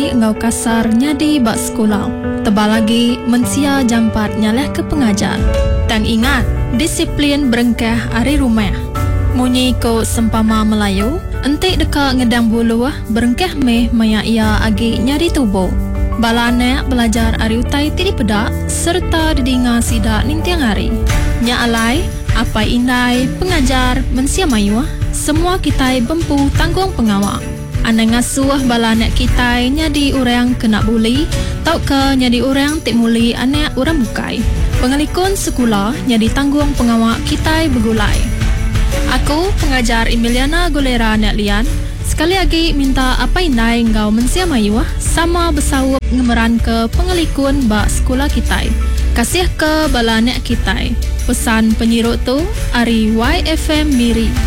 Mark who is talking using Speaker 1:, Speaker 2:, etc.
Speaker 1: kitai ngau kasar nyadi bak sekolah. Tebal lagi mensia jam 4 nyaleh ke pengajar. Dan ingat, disiplin berengkah ari rumah. Munyi ko sempama Melayu, entik dekat ngedang buluh berengkah meh maya ia agi nyari tubuh. Balane belajar ari utai tiri pedak serta didinga sidak nintiang hari. Nya alai, apa indai, pengajar, mensia mayu, semua kitai bempu tanggung pengawak. Anda ngasuh balanek kitai nyadi orang kena buli, tau ke nyadi orang tik muli anak orang bukai. Pengalikun sekolah nyadi tanggung pengawak kitai begulai. Aku pengajar Emiliana Golera Nek Lian. Sekali lagi minta apa indai engkau mensia mayu sama bersawap ngemeran ke pengalikun bak sekolah kitai. Kasih ke balanek kitai. Pesan penyiruk tu Ari YFM Miri.